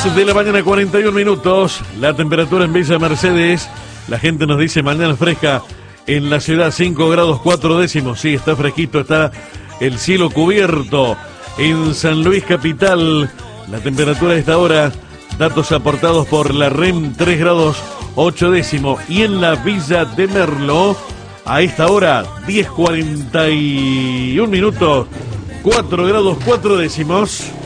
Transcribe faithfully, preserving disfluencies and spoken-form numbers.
de la mañana, cuarenta y un minutos. La temperatura en Villa Mercedes. La gente nos dice mañana fresca en la ciudad, cinco grados cuatro décimos. Sí, está fresquito, está el cielo cubierto. En San Luis Capital, la temperatura a esta hora, datos aportados por la R E M, tres grados ocho décimos. Y en la Villa de Merlo, a esta hora, diez cuarenta y un minutos, cuatro grados cuatro décimos.